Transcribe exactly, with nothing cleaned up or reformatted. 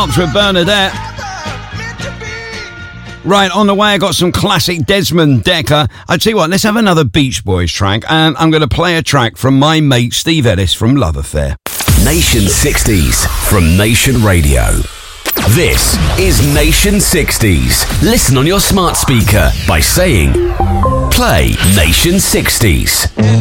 Tops with Bernadette. Right, on the way, I got some classic Desmond Decker. I tell you what, let's have another Beach Boys track, and I'm going to play a track from my mate Steve Ellis from Love Affair. Nation sixties from Nation Radio. This is Nation sixties. Listen on your smart speaker by saying, play Nation sixties.